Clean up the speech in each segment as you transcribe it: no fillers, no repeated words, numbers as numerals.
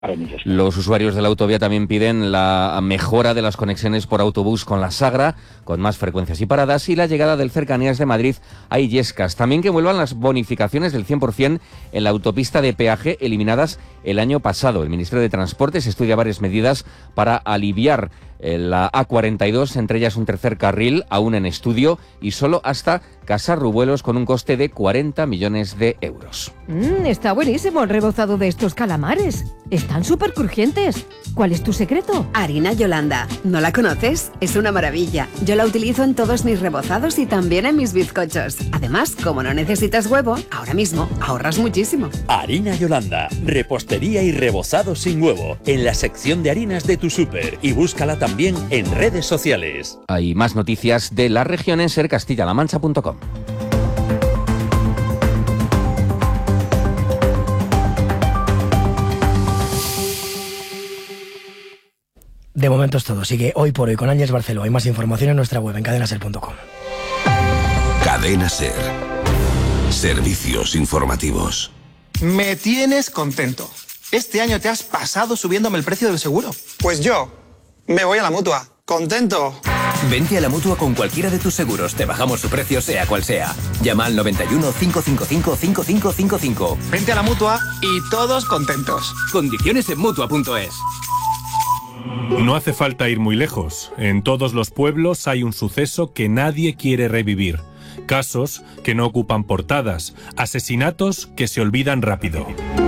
Los usuarios de la autovía también piden la mejora de las conexiones por autobús con la Sagra, con más frecuencias y paradas, y la llegada del Cercanías de Madrid a Illescas. También que vuelvan las bonificaciones del 100% en la autopista de peaje eliminadas el año pasado. El Ministerio de Transportes estudia varias medidas para aliviar la A42, entre ellas un tercer carril aún en estudio y solo hasta Casarrubuelos con un coste de 40 millones de euros. Está buenísimo el rebozado de estos calamares. Están súper crujientes. ¿Cuál es tu secreto? Harina Yolanda. ¿No la conoces? Es una maravilla. Yo la utilizo en todos mis rebozados y también en mis bizcochos. Además, como no necesitas huevo, ahora mismo ahorras muchísimo. Harina Yolanda. Repostería y rebozado sin huevo. En la sección de harinas de tu súper. Y búscala también en redes sociales. Hay más noticias de la región en sercastillalamancha.com. De momento es todo. Sigue Hoy por Hoy con Ángeles Barceló. Hay más información en nuestra web en cadenaser.com. Cadena Ser. Servicios informativos. Me tienes contento. Este año te has pasado subiéndome el precio del seguro. Pues yo me voy a la Mutua. ¿Contento? Vente a la Mutua con cualquiera de tus seguros. Te bajamos su precio sea cual sea. Llama al 91 555 5555. Vente a la Mutua y todos contentos. Condiciones en Mutua.es. No hace falta ir muy lejos. En todos los pueblos hay un suceso que nadie quiere revivir. Casos que no ocupan portadas. Asesinatos que se olvidan rápido.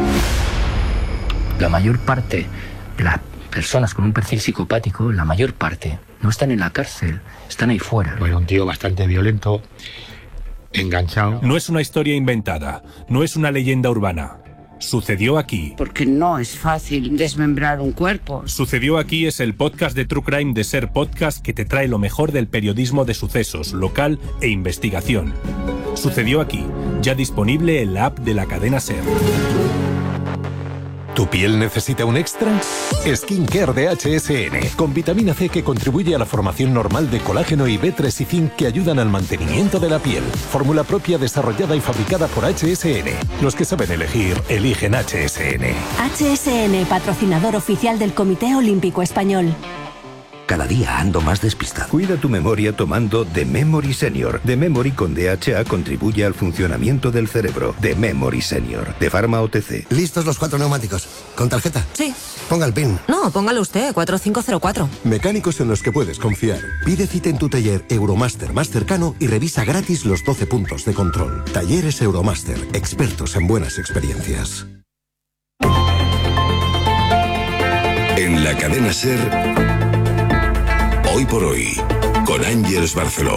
La mayor parte de las personas con un perfil psicopático, la mayor parte, no están en la cárcel, están ahí fuera. Bueno, un tío bastante violento, enganchado. No es una historia inventada, no es una leyenda urbana. Sucedió aquí. Porque no es fácil desmembrar un cuerpo. Sucedió aquí es el podcast de True Crime de Ser Podcast que te trae lo mejor del periodismo de sucesos, local e investigación. Sucedió aquí, ya disponible en la app de la cadena Ser. ¿Tu piel necesita un extra? Skincare de HSN, con vitamina C que contribuye a la formación normal de colágeno y B3 y zinc que ayudan al mantenimiento de la piel. Fórmula propia desarrollada y fabricada por HSN. Los que saben elegir, eligen HSN. HSN, patrocinador oficial del Comité Olímpico Español. Cada día ando más despistado. Cuida tu memoria tomando The Memory Senior. The Memory con DHA contribuye al funcionamiento del cerebro. The Memory Senior, de Pharma OTC. ¿Listos los 4 neumáticos? ¿Con tarjeta? Sí. Ponga el PIN. No, póngalo usted, 4504. Mecánicos en los que puedes confiar. Pide cita en tu taller Euromaster más cercano y revisa gratis los 12 puntos de control. Talleres Euromaster, expertos en buenas experiencias. En la cadena Ser... Hoy por Hoy, con Ángeles Barceló.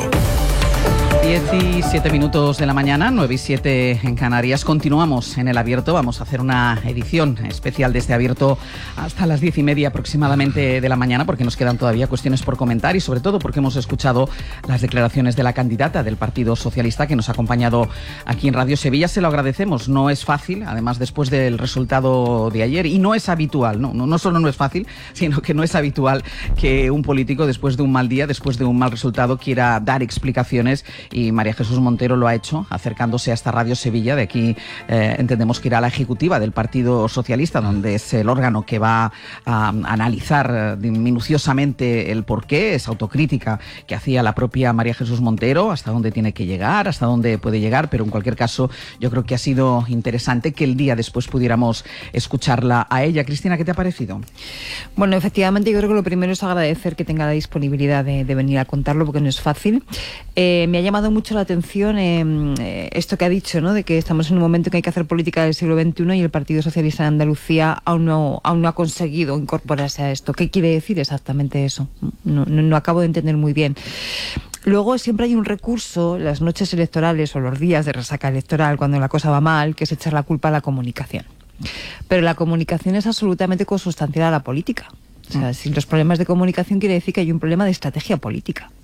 17 minutos de la mañana, 9:07 en Canarias. Continuamos en el Abierto. Vamos a hacer una edición especial de este Abierto hasta las 10:30 aproximadamente de la mañana, porque nos quedan todavía cuestiones por comentar y sobre todo porque hemos escuchado las declaraciones de la candidata del Partido Socialista que nos ha acompañado aquí en Radio Sevilla. Se lo agradecemos. No es fácil, además después del resultado de ayer, y no es habitual, no solo no es fácil, sino que no es habitual que un político después de un mal día, después de un mal resultado, quiera dar explicaciones. Y María Jesús Montero lo ha hecho, acercándose a esta Radio Sevilla. De aquí entendemos que irá a la ejecutiva del Partido Socialista, donde es el órgano que va a analizar minuciosamente el porqué, esa autocrítica que hacía la propia María Jesús Montero, hasta dónde tiene que llegar, hasta dónde puede llegar. Pero en cualquier caso, yo creo que ha sido interesante que el día después pudiéramos escucharla a ella. Cristina, ¿qué te ha parecido? Bueno, efectivamente, yo creo que lo primero es agradecer que tenga la disponibilidad de venir a contarlo, porque no es fácil. Me ha llamado mucho la atención esto que ha dicho, ¿no? De que estamos en un momento en que hay que hacer política del siglo XXI y el Partido Socialista de Andalucía aún no ha conseguido incorporarse a esto. ¿Qué quiere decir exactamente eso? No acabo de entender muy bien. Luego siempre hay un recurso, las noches electorales o los días de resaca electoral, cuando la cosa va mal, que es echar la culpa a la comunicación. Pero la comunicación es absolutamente consustancial a la política. O sea, si los problemas de comunicación quiere decir que hay un problema de estrategia política.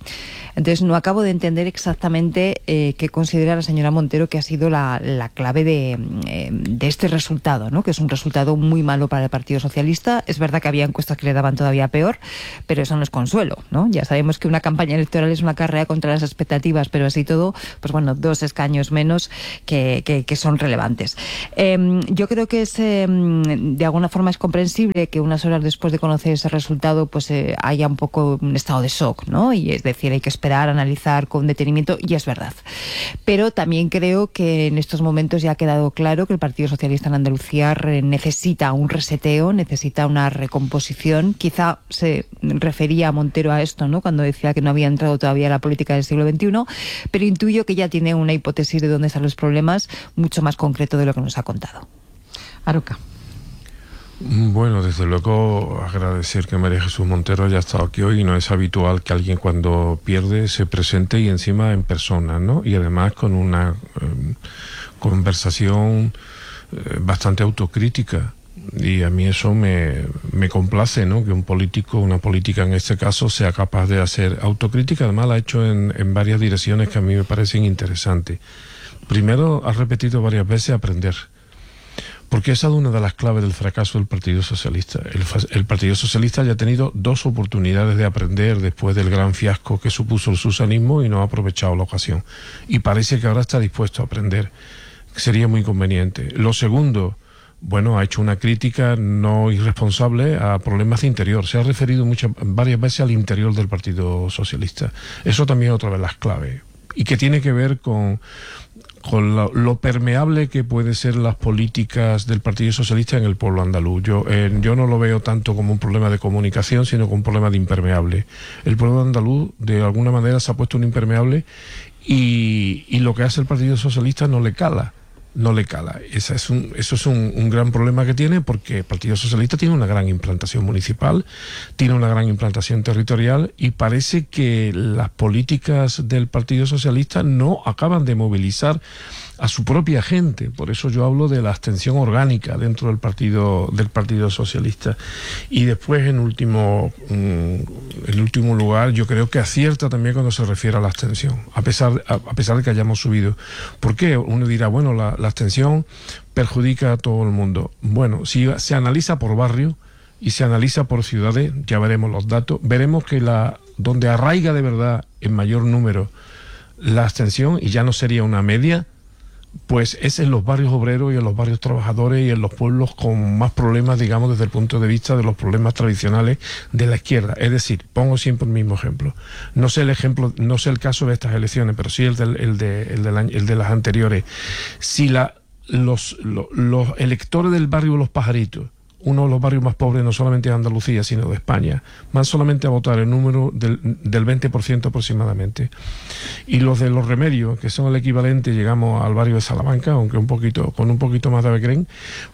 Entonces no acabo de entender exactamente qué considera la señora Montero que ha sido la clave de este resultado, ¿no? Que es un resultado muy malo para el Partido Socialista. Es verdad que había encuestas que le daban todavía peor, pero eso no es consuelo, ¿no? Ya sabemos que una campaña electoral es una carrera contra las expectativas, pero así todo, pues bueno, 2 escaños menos que son relevantes. Yo creo que de alguna forma es comprensible que unas horas después de conocer ese resultado pues haya un poco un estado de shock, ¿no? Y es decir, hay que esperar, analizar con detenimiento, y es verdad. Pero también creo que en estos momentos ya ha quedado claro que el Partido Socialista en Andalucía necesita un reseteo, necesita una recomposición. Quizá se refería a Montero a esto, ¿no? Cuando decía que no había entrado todavía a la política del siglo XXI, pero intuyo que ya tiene una hipótesis de dónde están los problemas mucho más concreto de lo que nos ha contado. Aroca. Bueno, desde luego agradecer que María Jesús Montero haya estado aquí hoy. No es habitual que alguien cuando pierde se presente y encima en persona, ¿no? Y además con una conversación bastante autocrítica. Y a mí eso me complace, ¿no? Que un político, una política en este caso, sea capaz de hacer autocrítica. Además la ha hecho en varias direcciones que a mí me parecen interesantes. Primero, ha repetido varias veces aprender. Porque esa es una de las claves del fracaso del Partido Socialista. El Partido Socialista ya ha tenido 2 oportunidades de aprender después del gran fiasco que supuso el susanismo y no ha aprovechado la ocasión. Y parece que ahora está dispuesto a aprender. Sería muy conveniente. Lo segundo, bueno, ha hecho una crítica no irresponsable a problemas de interior. Se ha referido varias veces al interior del Partido Socialista. Eso también es otra de las claves. Y que tiene que ver con lo permeable que pueden ser las políticas del Partido Socialista en el pueblo andaluz. Yo no lo veo tanto como un problema de comunicación, sino como un problema de impermeable. El pueblo andaluz, de alguna manera, se ha puesto un impermeable y lo que hace el Partido Socialista no le cala. Eso es un gran problema que tiene, porque el Partido Socialista tiene una gran implantación municipal, tiene una gran implantación territorial, y parece que las políticas del Partido Socialista no acaban de movilizar a su propia gente. Por eso yo hablo de la abstención orgánica dentro del Partido Socialista. Y después, en último lugar, yo creo que acierta también cuando se refiere a la abstención, a pesar de que hayamos subido. ¿Por qué? Uno dirá, bueno, la abstención perjudica a todo el mundo. Bueno, si se analiza por barrio y se analiza por ciudades, ya veremos los datos, veremos que donde arraiga de verdad en mayor número la abstención, y ya no sería una media, pues es en los barrios obreros y en los barrios trabajadores y en los pueblos con más problemas, digamos, desde el punto de vista de los problemas tradicionales de la izquierda. Es decir, pongo siempre el mismo ejemplo. No sé el caso de estas elecciones, pero sí el de las anteriores. Si los electores del barrio Los Pajaritos, uno de los barrios más pobres no solamente de Andalucía, sino de España, van solamente a votar el número del 20% aproximadamente. Y los de Los Remedios, que son el equivalente, llegamos al barrio de Salamanca, aunque con un poquito más de Becren,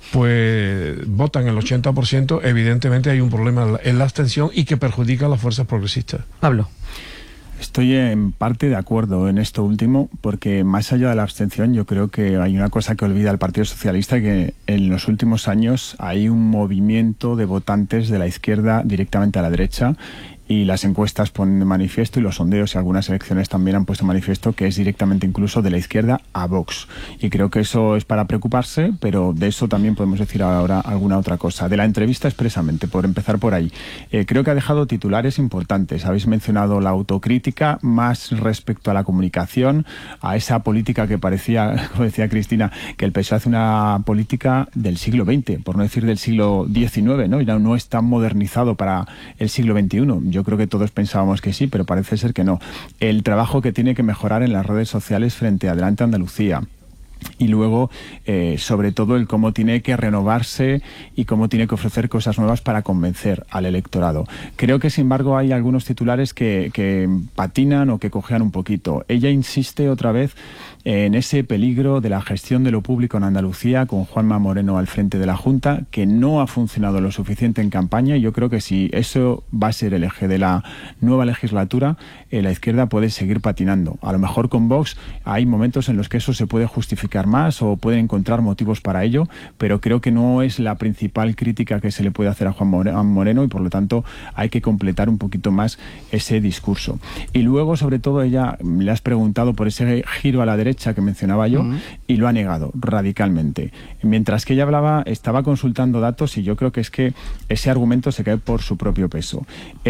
pues votan el 80%. Evidentemente hay un problema en la abstención y que perjudica a las fuerzas progresistas. Pablo. Estoy en parte de acuerdo en esto último, porque más allá de la abstención, yo creo que hay una cosa que olvida el Partido Socialista, que en los últimos años hay un movimiento de votantes de la izquierda directamente a la derecha, y las encuestas ponen de manifiesto, y los sondeos y algunas elecciones también han puesto de manifiesto, que es directamente incluso de la izquierda a Vox. Y creo que eso es para preocuparse, pero de eso también podemos decir ahora alguna otra cosa. De la entrevista expresamente, por empezar por ahí, creo que ha dejado titulares importantes. Habéis mencionado la autocrítica, más respecto a la comunicación, a esa política que parecía, como decía Cristina, que el PSOE hace una política del siglo XX, por no decir del siglo XIX, ¿no? Y no es tan modernizado para el siglo XXI. Yo creo que todos pensábamos que sí, pero parece ser que no. El trabajo que tiene que mejorar en las redes sociales frente a Adelante Andalucía. Y luego, sobre todo, el cómo tiene que renovarse y cómo tiene que ofrecer cosas nuevas para convencer al electorado. Creo que, sin embargo, hay algunos titulares que patinan o que cojean un poquito. Ella insiste otra vez en ese peligro de la gestión de lo público en Andalucía, con Juanma Moreno al frente de la Junta, que no ha funcionado lo suficiente en campaña. Y yo creo que si eso va a ser el eje de la nueva legislatura, la izquierda puede seguir patinando. A lo mejor con Vox hay momentos en los que eso se puede justificar justificar más o pueden encontrar motivos para ello, pero creo que no es la principal crítica que se le puede hacer a Juan Moreno y por lo tanto hay que completar un poquito más ese discurso. Y luego, sobre todo, ella le has preguntado por ese giro a la derecha que mencionaba yo y lo ha negado radicalmente. Mientras que ella hablaba, estaba consultando datos y yo creo que es que ese argumento se cae por su propio peso.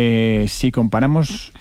Si comparamos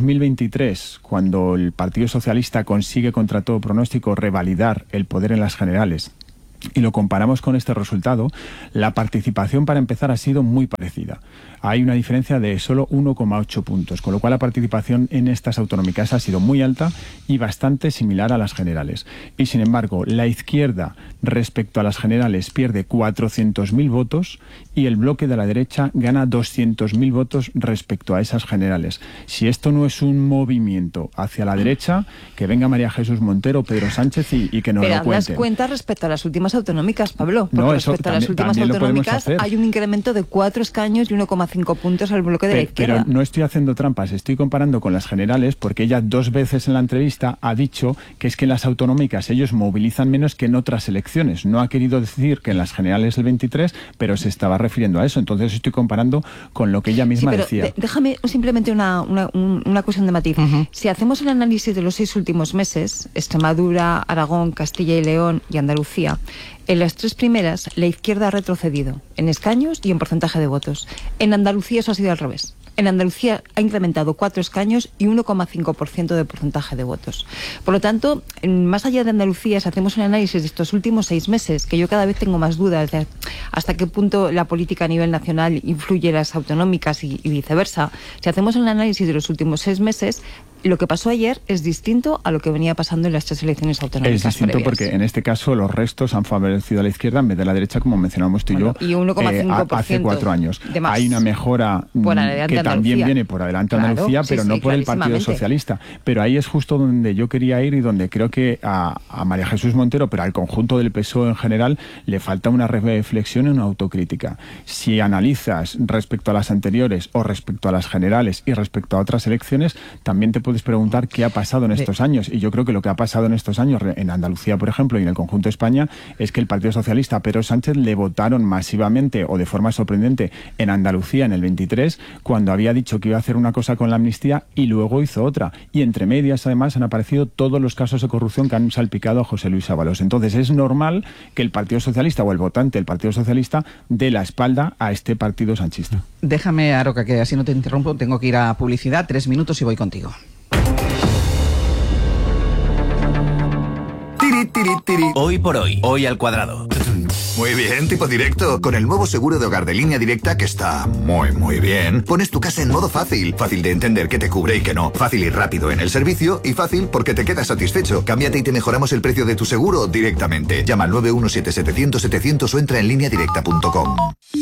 2023, cuando el Partido Socialista consigue contra todo pronóstico revalidar el poder en las generales, y lo comparamos con este resultado, la participación para empezar ha sido muy parecida. Hay una diferencia de solo 1,8 puntos, con lo cual la participación en estas autonómicas ha sido muy alta y bastante similar a las generales. Y sin embargo, la izquierda respecto a las generales pierde 400.000 votos y el bloque de la derecha gana 200.000 votos respecto a esas generales. Si esto no es un movimiento hacia la derecha, que venga María Jesús Montero, Pedro Sánchez y que nos lo cuenten. Pero das cuenta respecto a las últimas autonómicas, Pablo, porque no, respecto a las últimas autonómicas hay un incremento de 4 escaños y 1,5 puntos al bloque de la izquierda. Pero no estoy haciendo trampas, estoy comparando con las generales porque ella 2 veces en la entrevista ha dicho que es que en las autonómicas ellos movilizan menos que en otras elecciones. No ha querido decir que en las generales el 23, pero se estaba refiriendo a eso. Entonces estoy comparando con lo que ella misma decía. Déjame simplemente una cuestión de matiz. Si hacemos el análisis de los 6 últimos meses, Extremadura, Aragón, Castilla y León y Andalucía, en las 3 primeras la izquierda ha retrocedido en escaños y en porcentaje de votos. En Andalucía eso ha sido al revés. En Andalucía ha incrementado 4 escaños y 1,5% de porcentaje de votos. Por lo tanto, más allá de Andalucía, si hacemos un análisis de estos últimos 6 meses, que yo cada vez tengo más dudas de hasta qué punto la política a nivel nacional influye en las autonómicas y viceversa, si hacemos un análisis de los últimos 6 meses, lo que pasó ayer es distinto a lo que venía pasando en las 3 elecciones autonómicas. Es distinto previas. Porque en este caso los restos han favorecido a la izquierda en vez de la derecha, como mencionamos tú y yo, y 1,5% hace 4 años. Hay una mejora que también viene por adelante Andalucía, pero no por el Partido Socialista. Pero ahí es justo donde yo quería ir y donde creo que a María Jesús Montero, pero al conjunto del PSOE en general, le falta una reflexión y una autocrítica. Si analizas respecto a las anteriores o respecto a las generales y respecto a otras elecciones, también te puedes preguntar qué ha pasado en estos años. Y yo creo que lo que ha pasado en estos años, en Andalucía, por ejemplo, y en el conjunto de España, es que el Partido Socialista, Pedro Sánchez, le votaron masivamente o de forma sorprendente en Andalucía en el 23, cuando había dicho que iba a hacer una cosa con la amnistía y luego hizo otra. Y entre medias, además, han aparecido todos los casos de corrupción que han salpicado a José Luis Ábalos. Entonces es normal que el Partido Socialista o el votante del Partido Socialista dé la espalda a este partido sanchista. Déjame, Aroca, que así no te interrumpo, tengo que ir a publicidad, 3 minutos y voy contigo. Hoy por hoy, hoy al cuadrado. Muy bien, tipo directo. Con el nuevo seguro de hogar de Línea Directa, que está muy bien, pones tu casa en modo fácil. Fácil de entender qué te cubre y qué no. Fácil y rápido en el servicio y fácil porque te quedas satisfecho. Cámbiate y te mejoramos el precio de tu seguro directamente. Llama al 917-700-700 o entra en lineadirecta.com.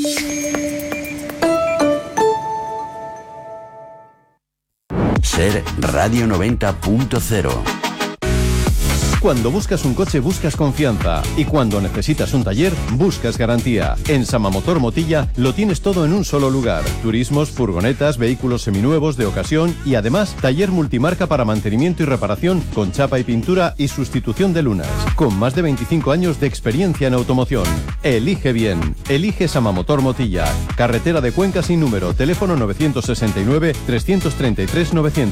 Ser Radio 90.0. Cuando buscas un coche buscas confianza y cuando necesitas un taller buscas garantía. En Samamotor Motilla lo tienes todo en un solo lugar. Turismos, furgonetas, vehículos seminuevos de ocasión y además taller multimarca para mantenimiento y reparación con chapa y pintura y sustitución de lunas. Con más de 25 años de experiencia en automoción. Elige bien. Elige Samamotor Motilla. Carretera de Cuenca sin número. Teléfono 969-333-900.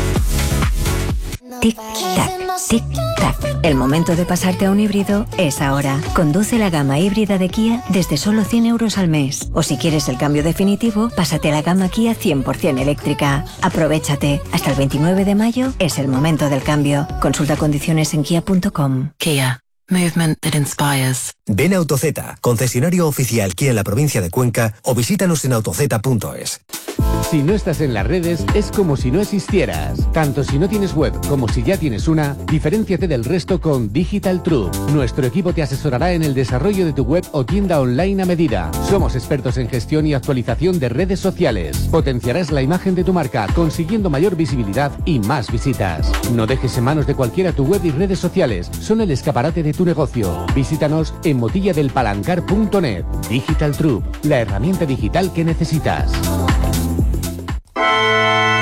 Tic-tac, tic-tac. El momento de pasarte a un híbrido es ahora. Conduce la gama híbrida de Kia desde solo 100 euros al mes. O si quieres el cambio definitivo, pásate a la gama Kia 100% eléctrica. Aprovéchate. Hasta el 29 de mayo es el momento del cambio. Consulta condiciones en kia.com. Kia. Movement that inspires. Ven a AutoZ, concesionario oficial Kia en la provincia de Cuenca, o visítanos en autoz.es. Si no estás en las redes, es como si no existieras. Tanto si no tienes web como si ya tienes una, diferénciate del resto con Digital True. Nuestro equipo te asesorará en el desarrollo de tu web o tienda online a medida. Somos expertos en gestión y actualización de redes sociales. Potenciarás la imagen de tu marca, consiguiendo mayor visibilidad y más visitas. No dejes en manos de cualquiera tu web y redes sociales. Son el escaparate de tu negocio. Visítanos en motilladelpalancar.net. Digital True, la herramienta digital que necesitas.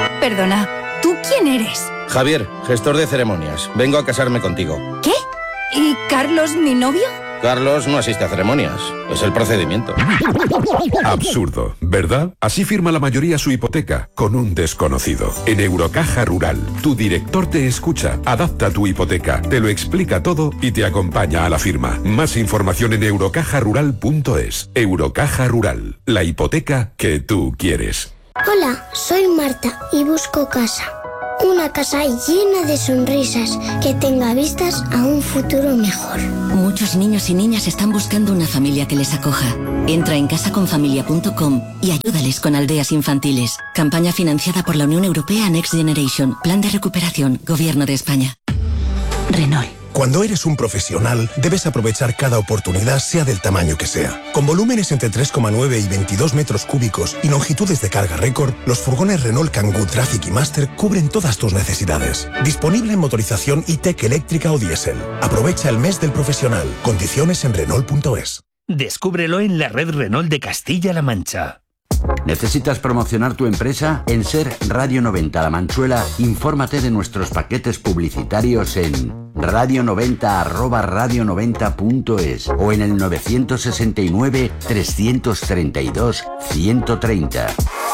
Perdona, ¿tú quién eres? Javier, gestor de ceremonias. Vengo a casarme contigo. ¿Qué? ¿Y Carlos, mi novio? Carlos no asiste a ceremonias, es el procedimiento. Absurdo, ¿verdad? Así firma la mayoría su hipoteca, con un desconocido. En Eurocaja Rural, tu director te escucha, adapta tu hipoteca, te lo explica todo y te acompaña a la firma. Más información en eurocajarural.es. Eurocaja Rural, la hipoteca que tú quieres. Hola, soy Marta y busco casa. Una casa llena de sonrisas, que tenga vistas a un futuro mejor. Muchos niños y niñas están buscando una familia que les acoja. Entra en casaconfamilia.com y ayúdales con aldeas infantiles. Campaña financiada por la Unión Europea Next Generation. Plan de recuperación. Gobierno de España. Renault. Cuando eres un profesional, debes aprovechar cada oportunidad, sea del tamaño que sea. Con volúmenes entre 3,9 y 22 metros cúbicos y longitudes de carga récord, los furgones Renault Kangoo Traffic y Master cubren todas tus necesidades. Disponible en motorización e-tech eléctrica o diésel. Aprovecha el mes del profesional. Condiciones en Renault.es. Descúbrelo en la red Renault de Castilla-La Mancha. ¿Necesitas promocionar tu empresa? En Ser Radio 90 La Manchuela, infórmate de nuestros paquetes publicitarios en radio90@radio90.es o en el 969 332 130.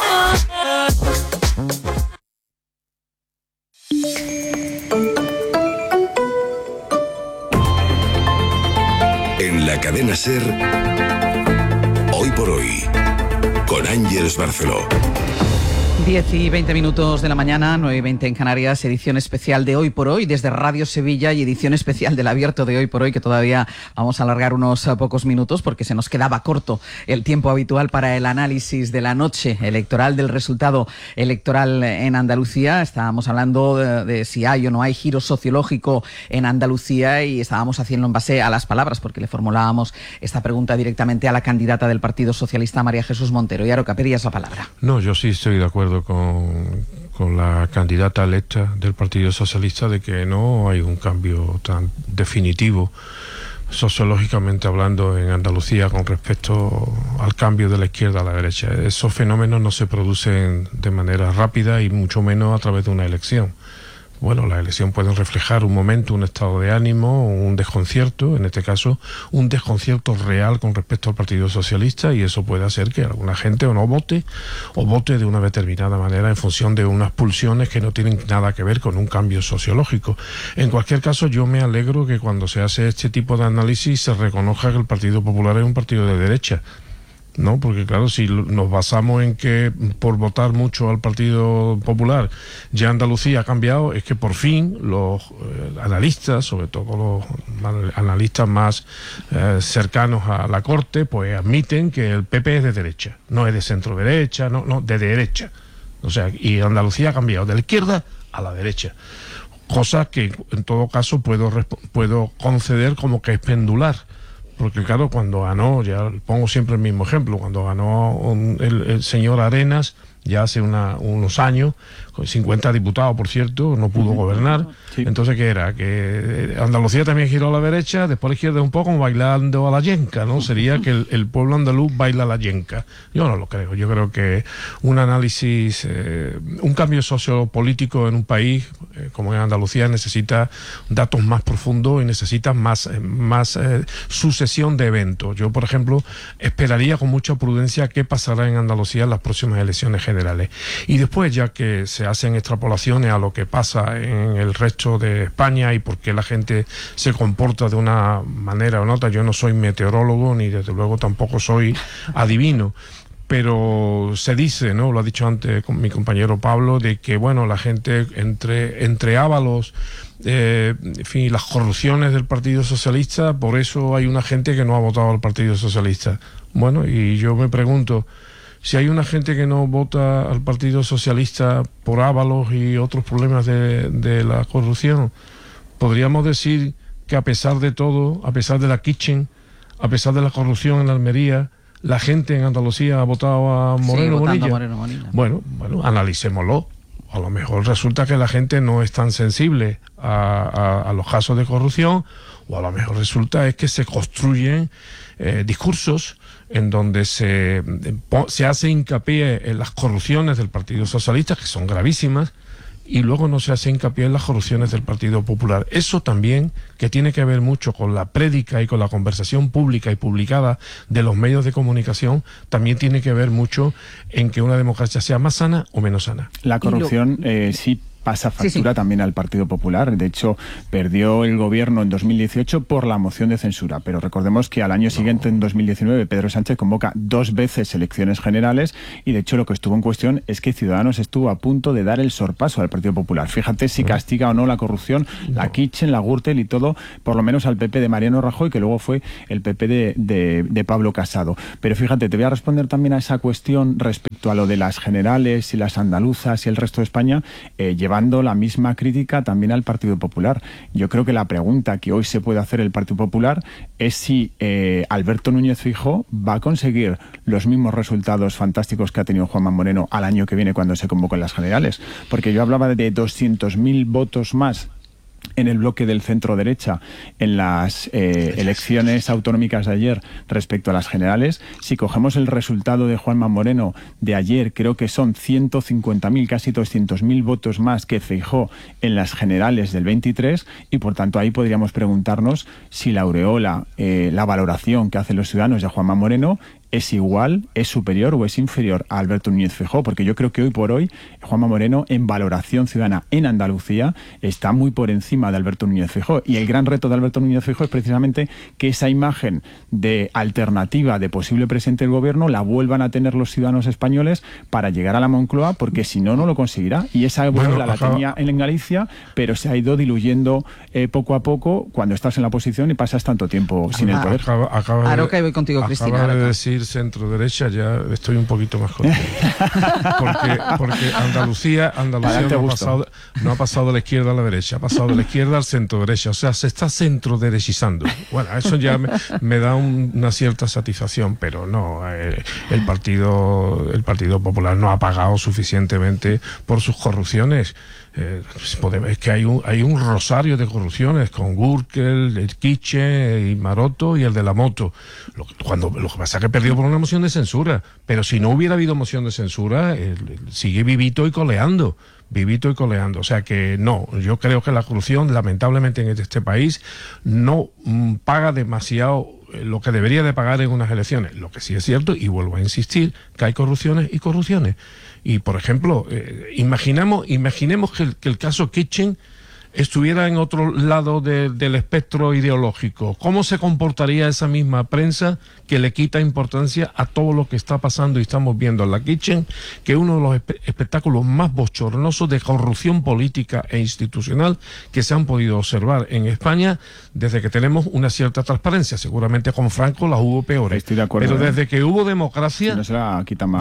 En la cadena Ser, hoy por hoy, con Ángeles Barceló. 10 y 20 minutos de la mañana, 9 y 20 en Canarias, edición especial de Hoy por Hoy desde Radio Sevilla y edición especial del Abierto de Hoy por Hoy, que todavía vamos a alargar unos pocos minutos porque se nos quedaba corto el tiempo habitual para el análisis de la noche electoral, del resultado electoral en Andalucía. Estábamos hablando de si hay o no hay giro sociológico en Andalucía y estábamos haciendo en base a las palabras, porque le formulábamos esta pregunta directamente a la candidata del Partido Socialista, María Jesús Montero. Y Aroca, pedías la palabra. No, yo sí estoy de acuerdo con la candidata electa del Partido Socialista de que no hay un cambio tan definitivo sociológicamente hablando en Andalucía con respecto al cambio de la izquierda a la derecha. Esos fenómenos no se producen de manera rápida y mucho menos a través de una elección. Bueno, la elección puede reflejar un momento, un estado de ánimo, un desconcierto, en este caso, un desconcierto real con respecto al Partido Socialista, y eso puede hacer que alguna gente o vote de una determinada manera en función de unas pulsiones que no tienen nada que ver con un cambio sociológico. En cualquier caso, yo me alegro que cuando se hace este tipo de análisis se reconozca que el Partido Popular es un partido de derecha. ¿No? Porque claro, si nos basamos en que por votar mucho al Partido Popular ya Andalucía ha cambiado, es que por fin los analistas, sobre todo los analistas más cercanos a la corte, pues admiten que el PP es de derecha, no es de centro derecha, no, de derecha. O sea, y Andalucía ha cambiado de la izquierda a la derecha. Cosa que en todo caso puedo conceder como que es pendular. Porque claro, cuando ganó, ya pongo siempre el mismo ejemplo, cuando ganó el señor Arenas, ya hace unos años, con 50 diputados, por cierto, no pudo gobernar. Sí. Entonces, ¿qué era? Que Andalucía también giró a la derecha, después a la izquierda un poco, bailando a la yenca, ¿no? Sería que el pueblo andaluz baila a la yenca. Yo no lo creo. Yo creo que un análisis, un cambio sociopolítico en un país como en Andalucía necesita datos más profundos y necesita más sucesión de eventos. Yo, por ejemplo, esperaría con mucha prudencia qué pasará en Andalucía en las próximas elecciones generales. Y después, ya que se hacen extrapolaciones a lo que pasa en el resto de España y por qué la gente se comporta de una manera o en otra, yo no soy meteorólogo ni desde luego tampoco soy adivino, pero se dice, ¿no? Lo ha dicho antes con mi compañero Pablo, de que bueno, la gente entre Ábalos, en fin, las corrupciones del Partido Socialista, por eso hay una gente que no ha votado al Partido Socialista. Bueno, y yo me pregunto, si hay una gente que no vota al Partido Socialista por Ábalos y otros problemas de la corrupción, podríamos decir que a pesar de todo, a pesar de la Kitchen, a pesar de la corrupción en la Almería, la gente en Andalucía ha votado a Moreno Bonilla. Bueno, analicémoslo. A lo mejor resulta que la gente no es tan sensible a los casos de corrupción, o a lo mejor resulta es que se construyen discursos en donde se hace hincapié en las corrupciones del Partido Socialista, que son gravísimas, y luego no se hace hincapié en las corrupciones del Partido Popular. Eso también, que tiene que ver mucho con la prédica y con la conversación pública y publicada de los medios de comunicación, también tiene que ver mucho en que una democracia sea más sana o menos sana. La corrupción sí pasa factura también al Partido Popular. De hecho, perdió el gobierno en 2018 por la moción de censura. Pero recordemos que al año siguiente, en 2019, Pedro Sánchez convoca 2 veces elecciones generales y, de hecho, lo que estuvo en cuestión es que Ciudadanos estuvo a punto de dar el sorpaso al Partido Popular. Fíjate si castiga o no la corrupción, la Kitchen, la Gürtel y todo, por lo menos al PP de Mariano Rajoy, que luego fue el PP de Pablo Casado. Pero fíjate, te voy a responder también a esa cuestión respecto a lo de las generales y las andaluzas y el resto de España, llevando la misma crítica también al Partido Popular. Yo creo que la pregunta que hoy se puede hacer el Partido Popular es si Alberto Núñez Feijóo va a conseguir los mismos resultados fantásticos que ha tenido Juanma Moreno al año que viene cuando se convoquen las generales. Porque yo hablaba de 200.000 votos más en el bloque del centro-derecha en las elecciones autonómicas de ayer respecto a las generales. Si cogemos el resultado de Juanma Moreno de ayer, creo que son 150.000, casi 200.000 votos más que Feijóo en las generales del 23, y por tanto ahí podríamos preguntarnos si la aureola, la valoración que hacen los ciudadanos de Juanma Moreno es igual, es superior o es inferior a Alberto Núñez Feijóo, porque yo creo que hoy por hoy Juanma Moreno en valoración ciudadana en Andalucía está muy por encima de Alberto Núñez Feijóo, y el gran reto de Alberto Núñez Feijóo es precisamente que esa imagen de alternativa de posible presidente del gobierno la vuelvan a tener los ciudadanos españoles para llegar a la Moncloa, porque si no, no lo conseguirá, y esa aureola la tenía en Galicia, pero se ha ido diluyendo poco a poco cuando estás en la oposición y pasas tanto tiempo sin el poder. Ahora voy contigo, Cristina. Acaba de decir centro derecha, ya estoy un poquito más contento. porque Andalucía no ha pasado de la izquierda a la derecha, ha pasado de la izquierda al centro derecha, o sea, se está centro derechizando. Bueno, eso ya me da una cierta satisfacción, pero no, el Partido Popular no ha pagado suficientemente por sus corrupciones. Es que hay un rosario de corrupciones con Gürtel, el Kitchen y Maroto y el de la moto. Lo que pasa es que perdió por una moción de censura, pero si no hubiera habido moción de censura, sigue vivito y coleando. O sea que no, yo creo que la corrupción, lamentablemente en este país, no paga demasiado lo que debería de pagar en unas elecciones. Lo que sí es cierto, y vuelvo a insistir, que hay corrupciones y corrupciones. Y, por ejemplo, imaginemos que el caso Kitchen estuviera en otro lado del espectro ideológico. ¿Cómo se comportaría esa misma prensa que le quita importancia a todo lo que está pasando y estamos viendo en la Kitchen, que es uno de los espectáculos más bochornosos de corrupción política e institucional que se han podido observar en España desde que tenemos una cierta transparencia? Seguramente con Franco las hubo peores. Estoy de acuerdo, pero desde que hubo democracia, si no se la quita más,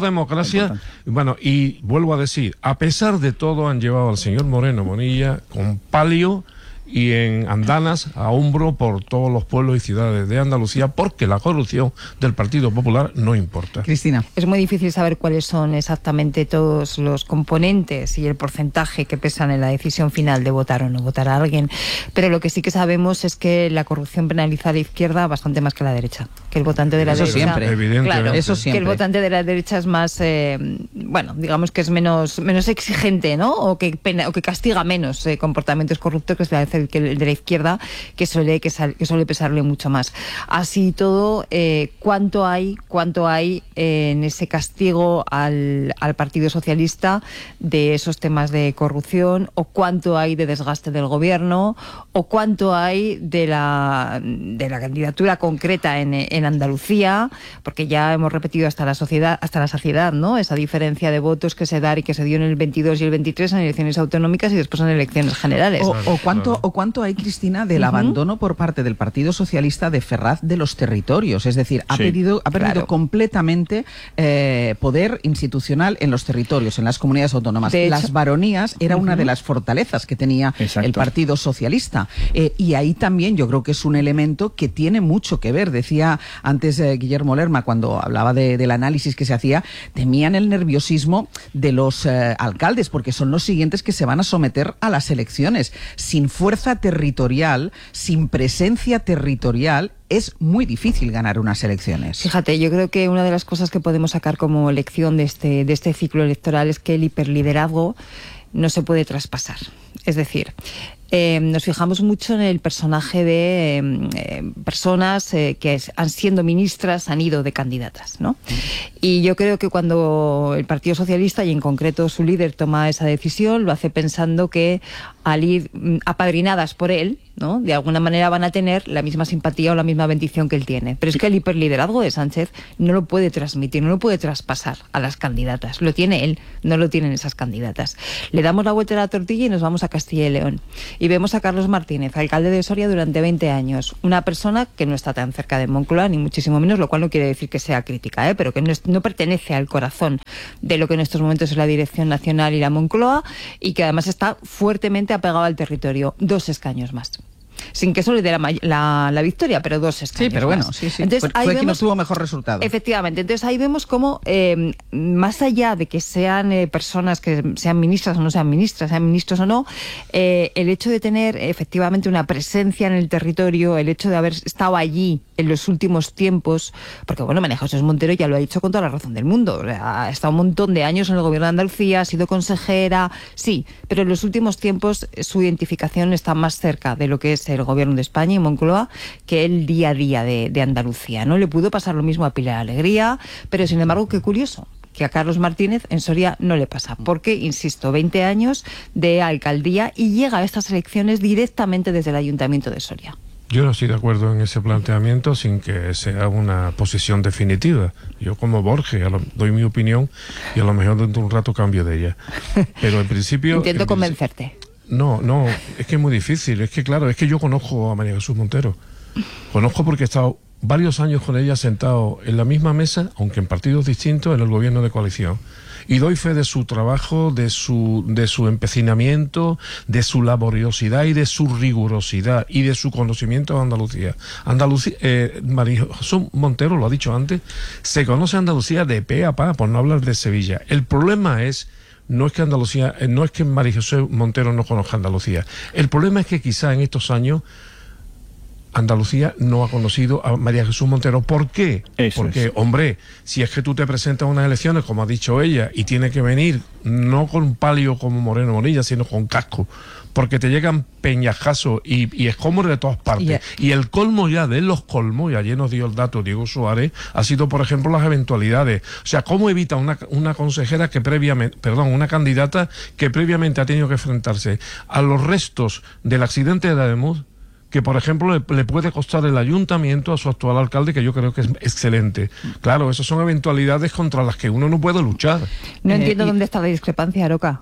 bueno, y vuelvo a decir, a pesar de todo han llevado al señor Moreno Bonilla con palio y en andanas a hombro por todos los pueblos y ciudades de Andalucía, porque la corrupción del Partido Popular no importa. Cristina. Es muy difícil saber cuáles son exactamente todos los componentes y el porcentaje que pesan en la decisión final de votar o no votar a alguien, pero lo que sí que sabemos es que la corrupción penaliza a la izquierda bastante más que a la derecha, que el votante de la derecha... Siempre. Claro, eso siempre. Que el votante de la derecha es más, bueno, digamos que es menos exigente, ¿no? O que castiga menos comportamientos corruptos que el de la izquierda, que suele pesarle mucho más. Así todo, ¿cuánto hay en ese castigo al Partido Socialista de esos temas de corrupción, o cuánto hay de desgaste del gobierno, o cuánto hay de la candidatura concreta en Andalucía? Porque ya hemos repetido hasta la saciedad, ¿no? Esa diferencia de votos que se da y que se dio en el 22 y el 23 en elecciones autonómicas y después en elecciones generales. ¿O cuánto hay, Cristina, del abandono por parte del Partido Socialista de Ferraz de los territorios? Es decir, ha perdido completamente poder institucional en los territorios, en las comunidades autónomas. Las baronías era una de las fortalezas que tenía el Partido Socialista. Y ahí también yo creo que es un elemento que tiene mucho que ver. Decía antes Guillermo Lerma, cuando hablaba del análisis que se hacía, temían el nerviosismo de los alcaldes, porque son los siguientes que se van a someter a las elecciones. Sin fuerza territorial, sin presencia territorial, es muy difícil ganar unas elecciones. Fíjate, yo creo que una de las cosas que podemos sacar como lección de este ciclo electoral es que el hiperliderazgo no se puede traspasar. Es decir, nos fijamos mucho en el personaje de personas que han siendo ministras, han ido de candidatas, ¿no? Y yo creo que cuando el Partido Socialista, y en concreto su líder, toma esa decisión, lo hace pensando que al ir apadrinadas por él, ¿no?, de alguna manera van a tener la misma simpatía o la misma bendición que él tiene. Pero es que el hiperliderazgo de Sánchez no lo puede transmitir, no lo puede traspasar a las candidatas. Lo tiene él, no lo tienen esas candidatas. Le damos la vuelta a la tortilla y nos vamos a Castilla y León. Y vemos a Carlos Martínez, alcalde de Soria durante 20 años. Una persona que no está tan cerca de Moncloa, ni muchísimo menos, lo cual no quiere decir que sea crítica, pero que no pertenece al corazón de lo que en estos momentos es la Dirección Nacional y la Moncloa, y que además está fuertemente apegado al territorio. 2 escaños más. Sin que eso le dé la victoria, pero 2 escaños. Sí, pero bueno, más. sí. Entonces, fue quien tuvo mejor resultado. Efectivamente. Entonces ahí vemos cómo, más allá de que sean personas que sean ministras o no sean ministras, sean ministros o no, el hecho de tener efectivamente una presencia en el territorio, el hecho de haber estado allí en los últimos tiempos, porque bueno, María Jesús Montero ya lo ha dicho con toda la razón del mundo, ha estado un montón de años en el gobierno de Andalucía, ha sido consejera, sí, pero en los últimos tiempos su identificación está más cerca de lo que es el gobierno de España y Moncloa que el día a día de Andalucía, ¿no? Le pudo pasar lo mismo a Pilar Alegría, pero sin embargo, qué curioso, que a Carlos Martínez en Soria no le pasa, porque, insisto, 20 años de alcaldía y llega a estas elecciones directamente desde el Ayuntamiento de Soria. Yo no estoy de acuerdo en ese planteamiento sin que sea una posición definitiva. Yo, como Borges, doy mi opinión y a lo mejor dentro de un rato cambio de ella. Pero en principio... Intento convencerte. No, es que es muy difícil. Es que claro, es que yo conozco a María Jesús Montero. Conozco porque he estado varios años con ella sentado en la misma mesa, aunque en partidos distintos, en el gobierno de coalición. Y doy fe de su trabajo, de su empecinamiento, de su laboriosidad y de su rigurosidad y de su conocimiento de Andalucía. María Jesús Montero, lo ha dicho antes, se conoce Andalucía de pe a pa, por no hablar de Sevilla. El problema no es que María Jesús Montero no conozca Andalucía. El problema es que quizá en estos años Andalucía no ha conocido a María Jesús Montero. ¿Por qué? Porque, hombre, si es que tú te presentas a unas elecciones, como ha dicho ella, y tiene que venir no con palio como Moreno Bonilla, sino con casco, porque te llegan peñajazos y escombros de todas partes. Y el colmo ya de los colmos, y ayer nos dio el dato Diego Suárez, ha sido, por ejemplo, las eventualidades. O sea, ¿cómo evita una consejera una candidata que previamente ha tenido que enfrentarse a los restos del accidente de Ademuz, que por ejemplo le puede costar el ayuntamiento a su actual alcalde, que yo creo que es excelente? Claro, esas son eventualidades contra las que uno no puede luchar. No entiendo dónde está la discrepancia, Aroca.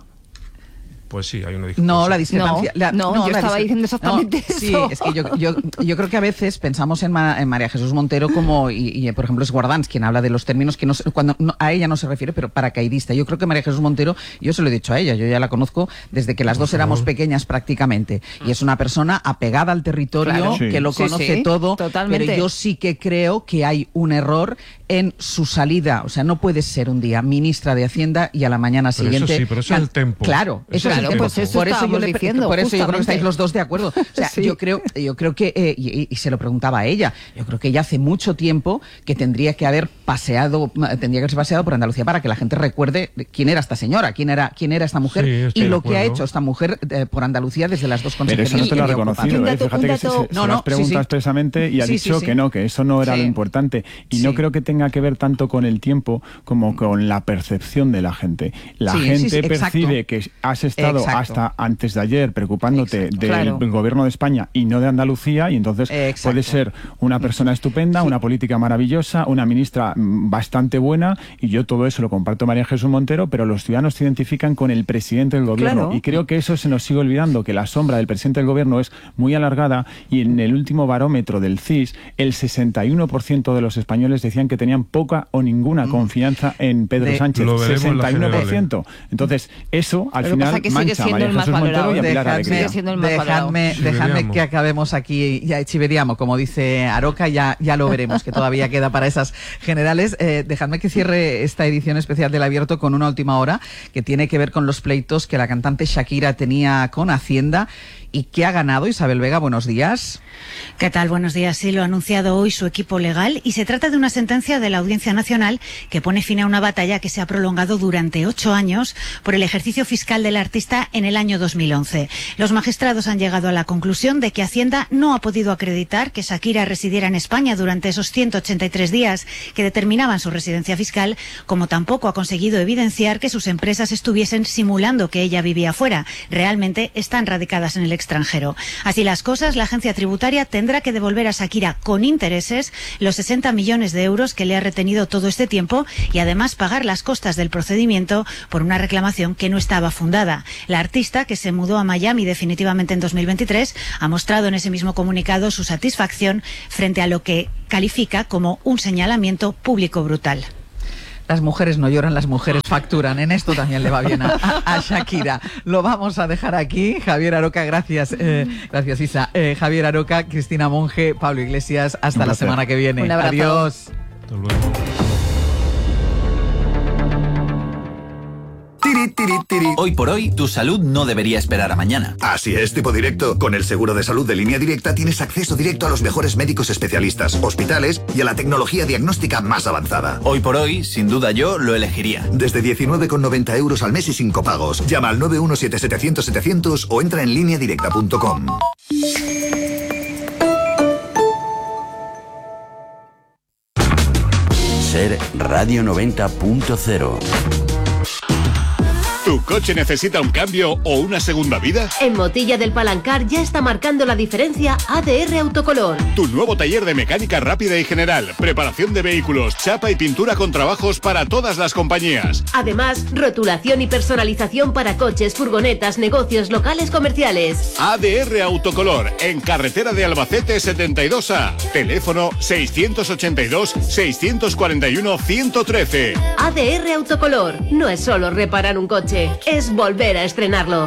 Pues sí, hay una discrepancia. No, la discrepancia... yo estaba diciendo exactamente eso. Sí, es que yo creo que a veces pensamos en María Jesús Montero como, por ejemplo, es Guardans quien habla de los términos que a ella no se refiere, pero paracaidista. Yo creo que María Jesús Montero, yo se lo he dicho a ella, yo ya la conozco desde que las dos éramos pequeñas prácticamente, y es una persona apegada al territorio, claro, que lo conoce todo, totalmente. Pero yo sí que creo que hay un error en su salida. O sea, no puede ser un día ministra de Hacienda y a la mañana siguiente... Pero eso es el tempo. Claro, eso es pues eso por eso yo creo que estáis los dos de acuerdo. O sea, sí. yo creo que y se lo preguntaba a ella. Yo creo que ella hace mucho tiempo que tendría que haberse paseado por Andalucía para que la gente recuerde quién era esta señora, quién era esta mujer, y lo que ha hecho esta mujer por Andalucía desde las dos consejerías. Pero eso no te lo ha reconocido. Fíjate que se lo has preguntado expresamente y ha dicho que eso no era lo importante. Y no creo que tenga que ver tanto con el tiempo como con la percepción de la gente. La gente percibe que has estado hasta antes de ayer preocupándote del gobierno de España y no de Andalucía, y entonces puede ser una persona estupenda, una política maravillosa, una ministra bastante buena, y yo todo eso lo comparto María Jesús Montero, pero los ciudadanos se identifican con el presidente del gobierno, y creo que eso se nos sigue olvidando, que la sombra del presidente del gobierno es muy alargada, y en el último barómetro del CIS el 61% de los españoles decían que tenían poca o ninguna confianza en Pedro Sánchez. 61%. Entonces eso al final mancha a María Jesús Montero y a Pilar Alegría. Dejadme que acabemos aquí ya chivediamo, como dice Aroca, ya lo veremos, que todavía queda para esas generales. Dejadme que cierre esta edición especial del Abierto con una última hora que tiene que ver con los pleitos que la cantante Shakira tenía con Hacienda y que ha ganado. Isabel Vega, buenos días. ¿Qué tal? Buenos días. Sí, lo ha anunciado hoy su equipo legal y se trata de una sentencia de la Audiencia Nacional que pone fin a una batalla que se ha prolongado durante 8 años por el ejercicio fiscal del artista en el año 2011. Los magistrados han llegado a la conclusión de que Hacienda no ha podido acreditar que Shakira residiera en España durante esos 183 días que determinaban su residencia fiscal, como tampoco ha conseguido evidenciar que sus empresas estuviesen simulando que ella vivía fuera. Realmente están radicadas en el extranjero. Así las cosas, la agencia tributaria tendrá que devolver a Shakira con intereses los 60 millones de euros que le ha retenido todo este tiempo y además pagar las costas del procedimiento por una reclamación que no estaba fundada. La artista, que se mudó a Miami definitivamente en 2023, ha mostrado en ese mismo comunicado su satisfacción frente a lo que califica como un señalamiento público brutal. Las mujeres no lloran, las mujeres facturan. En esto también le va bien a Shakira. Lo vamos a dejar aquí. Javier Aroca, gracias. Gracias, Isa. Javier Aroca, Cristina Monge, Pablo Iglesias. Hasta la semana que viene. Un abrazo. Adiós. Hasta luego. Hoy por hoy, tu salud no debería esperar a mañana. Así es, Tipo Directo. Con el seguro de salud de Línea Directa tienes acceso directo a los mejores médicos especialistas, hospitales y a la tecnología diagnóstica más avanzada. Hoy por hoy, sin duda yo lo elegiría. Desde 19,90 euros al mes y sin copagos. Llama al 917-700-700 o entra en lineadirecta.com. Ser Radio 90.0. ¿Tu coche necesita un cambio o una segunda vida? En Motilla del Palancar ya está marcando la diferencia ADR Autocolor. Tu nuevo taller de mecánica rápida y general, preparación de vehículos, chapa y pintura con trabajos para todas las compañías. Además, rotulación y personalización para coches, furgonetas, negocios, locales comerciales. ADR Autocolor, en carretera de Albacete 72A. Teléfono 682-641-113. ADR Autocolor. No es solo reparar un coche, es volver a estrenarlo.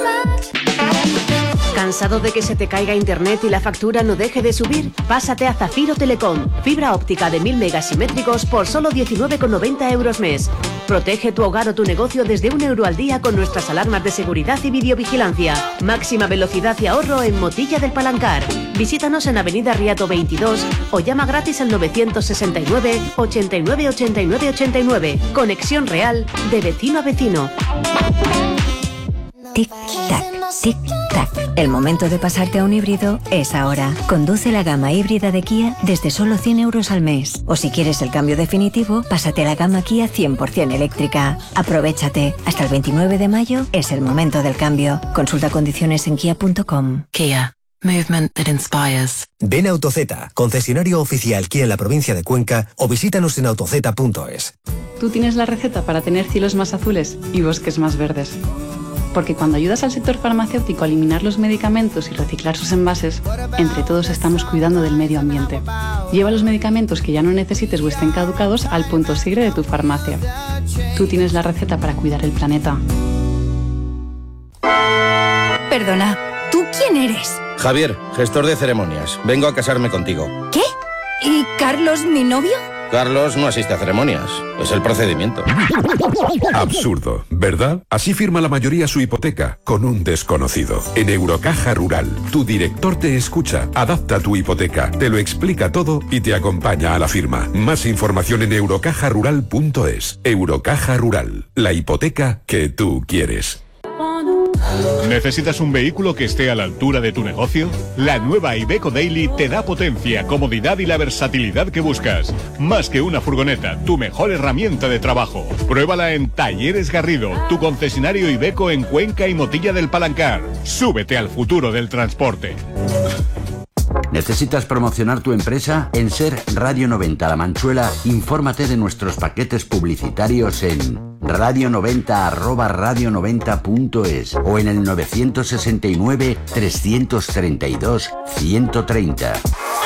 ¿Cansado de que se te caiga internet y la factura no deje de subir? Pásate a Zafiro Telecom. Fibra óptica de 1000 megasimétricos por solo 19,90 euros mes. Protege tu hogar o tu negocio desde €1 al día con nuestras alarmas de seguridad y videovigilancia. Máxima velocidad y ahorro en Motilla del Palancar. Visítanos en Avenida Riato 22 o llama gratis al 969 89 89 89. Conexión real de vecino a vecino. Tic-tac, tic-tac. El momento de pasarte a un híbrido es ahora. Conduce la gama híbrida de Kia desde solo 100 euros al mes. O si quieres el cambio definitivo, pásate a la gama Kia 100% eléctrica. Aprovéchate. Hasta el 29 de mayo es el momento del cambio. Consulta condiciones en kia.com. Kia. Movement that inspires. Ven a AutoZ, concesionario oficial Kia en la provincia de Cuenca, o visítanos en autoz.es. Tú tienes la receta para tener cielos más azules y bosques más verdes. Porque cuando ayudas al sector farmacéutico a eliminar los medicamentos y reciclar sus envases, entre todos estamos cuidando del medio ambiente. Lleva los medicamentos que ya no necesites o estén caducados al punto sigre de tu farmacia. Tú tienes la receta para cuidar el planeta. Perdona, ¿tú quién eres? Javier, gestor de ceremonias. Vengo a casarme contigo. ¿Qué? ¿Y Carlos, mi novio? Carlos no asiste a ceremonias. Es el procedimiento. Absurdo, ¿verdad? Así firma la mayoría su hipoteca, con un desconocido. En Eurocaja Rural, tu director te escucha, adapta tu hipoteca, te lo explica todo y te acompaña a la firma. Más información en eurocajarural.es. Eurocaja Rural, la hipoteca que tú quieres. ¿Necesitas un vehículo que esté a la altura de tu negocio? La nueva Iveco Daily te da potencia, comodidad y la versatilidad que buscas. Más que una furgoneta, tu mejor herramienta de trabajo. Pruébala en Talleres Garrido, tu concesionario Iveco en Cuenca y Motilla del Palancar. Súbete al futuro del transporte. ¿Necesitas promocionar tu empresa? En Ser Radio 90 La Manchuela, infórmate de nuestros paquetes publicitarios en radio90@radio90.es o en el 969 332 130.